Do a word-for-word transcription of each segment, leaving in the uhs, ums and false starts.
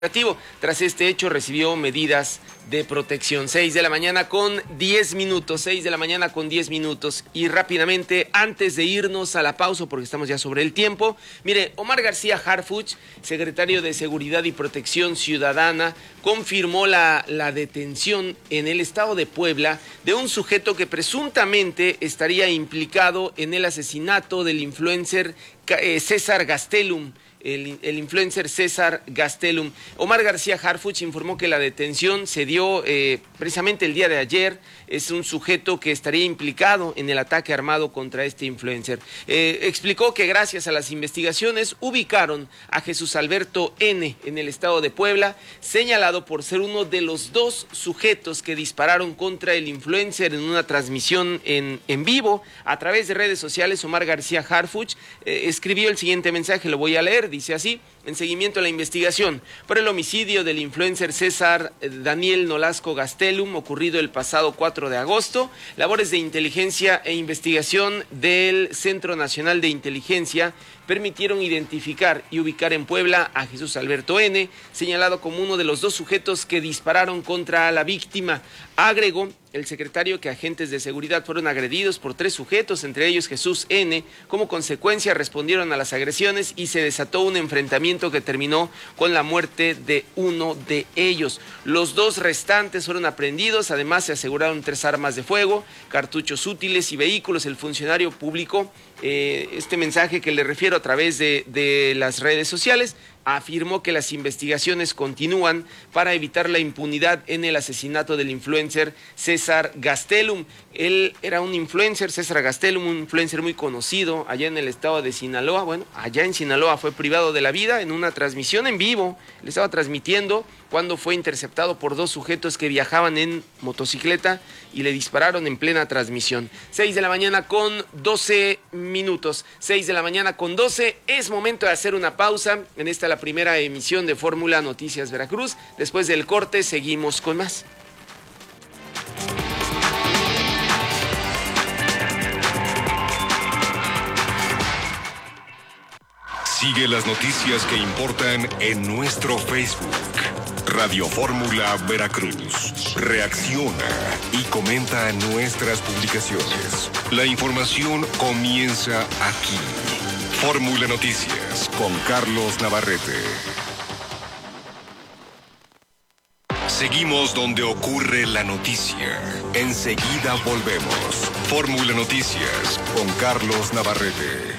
Tras este hecho recibió medidas de protección. Seis de la mañana con diez minutos, seis de la mañana con diez minutos. Y rápidamente, antes de irnos a la pausa, porque estamos ya sobre el tiempo, mire, Omar García Harfuch, secretario de Seguridad y Protección Ciudadana, confirmó la, la detención en el estado de Puebla de un sujeto que presuntamente estaría implicado en el asesinato del influencer eh, César Gastelum. El, el influencer César Gastelum. Omar García Harfuch informó que la detención se dio eh, precisamente el día de ayer. Es un sujeto que estaría implicado en el ataque armado contra este influencer. Eh, explicó que gracias a las investigaciones ubicaron a Jesús Alberto N. en el estado de Puebla, señalado por ser uno de los dos sujetos que dispararon contra el influencer en una transmisión en, en vivo a través de redes sociales. Omar García Harfuch eh, escribió el siguiente mensaje, lo voy a leer. Dice así: en seguimiento a la investigación por el homicidio del influencer César Daniel Nolasco Gastelum, ocurrido el pasado cuatro de agosto, labores de inteligencia e investigación del Centro Nacional de Inteligencia permitieron identificar y ubicar en Puebla a Jesús Alberto N., señalado como uno de los dos sujetos que dispararon contra la víctima. Agregó el secretario que agentes de seguridad fueron agredidos por tres sujetos, entre ellos Jesús N. Como consecuencia respondieron a las agresiones y se desató un enfrentamiento que terminó con la muerte de uno de ellos. Los dos restantes fueron aprehendidos, además se aseguraron tres armas de fuego, cartuchos útiles y vehículos. El funcionario publicó eh, este mensaje que le refiero a través de, de las redes sociales. Afirmó que las investigaciones continúan para evitar la impunidad en el asesinato del influencer César Gastelum. Él era un influencer, César Gastelum, un influencer muy conocido allá en el estado de Sinaloa. Bueno, allá en Sinaloa fue privado de la vida en una transmisión en vivo. Le estaba transmitiendo cuando fue interceptado por dos sujetos que viajaban en motocicleta y le dispararon en plena transmisión. Seis de la mañana con doce minutos. Seis de la mañana con doce. Es momento de hacer una pausa en esta la primera emisión de Fórmula Noticias Veracruz. Después del corte seguimos con más. Sigue las noticias que importan en nuestro Facebook. Radio Fórmula Veracruz. Reacciona y comenta nuestras publicaciones. La información comienza aquí. Fórmula Noticias con Carlos Navarrete. Seguimos donde ocurre la noticia. Enseguida volvemos. Fórmula Noticias con Carlos Navarrete.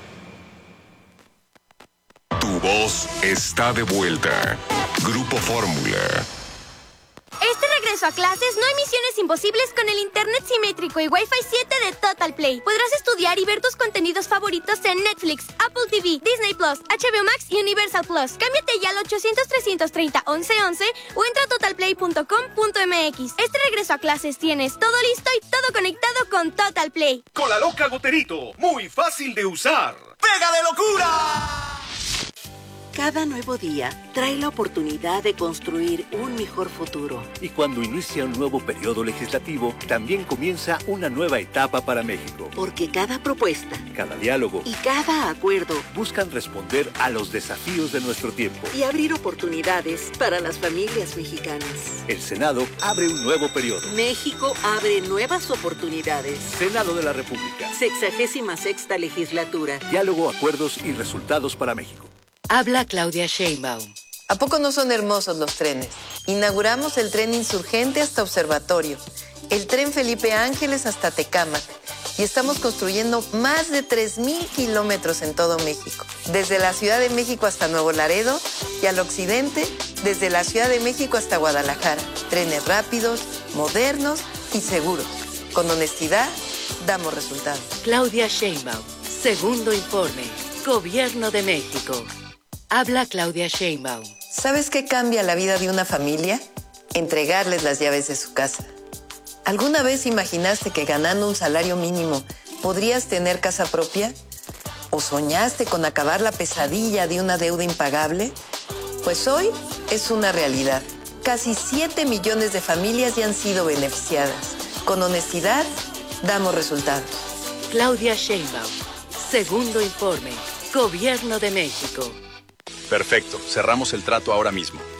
Tu voz está de vuelta. Grupo Fórmula. Este regreso a clases no hay misiones imposibles con el internet simétrico y Wi-Fi siete de Total Play. Podrás estudiar y ver tus contenidos favoritos en Netflix, Apple T V, Disney Plus, H B O Max y Universal Plus. Cámbiate ya al ochocientos, trescientos treinta, once once o entra a total play punto com punto m x. Este regreso a clases tienes todo listo y todo conectado con Total Play. Con la loca Goterito, muy fácil de usar. ¡Pega de locura! Cada nuevo día trae la oportunidad de construir un mejor futuro. Y cuando inicia un nuevo periodo legislativo, también comienza una nueva etapa para México. Porque cada propuesta, cada diálogo y cada acuerdo buscan responder a los desafíos de nuestro tiempo y abrir oportunidades para las familias mexicanas. El Senado abre un nuevo periodo. México abre nuevas oportunidades. Senado de la República. Sexagésima sexta legislatura. Diálogo, acuerdos y resultados para México. Habla Claudia Sheinbaum. ¿A poco no son hermosos los trenes? Inauguramos el tren Insurgente hasta Observatorio, el tren Felipe Ángeles hasta Tecámac y estamos construyendo más de tres mil kilómetros en todo México. Desde la Ciudad de México hasta Nuevo Laredo y al occidente, desde la Ciudad de México hasta Guadalajara. Trenes rápidos, modernos y seguros. Con honestidad, damos resultados. Claudia Sheinbaum. Segundo informe. Gobierno de México. Habla Claudia Sheinbaum. ¿Sabes qué cambia la vida de una familia? Entregarles las llaves de su casa. ¿Alguna vez imaginaste que ganando un salario mínimo podrías tener casa propia? ¿O soñaste con acabar la pesadilla de una deuda impagable? Pues hoy es una realidad. Casi siete millones de familias ya han sido beneficiadas. Con honestidad, damos resultados. Claudia Sheinbaum. Segundo informe. Gobierno de México. Perfecto, cerramos el trato ahora mismo.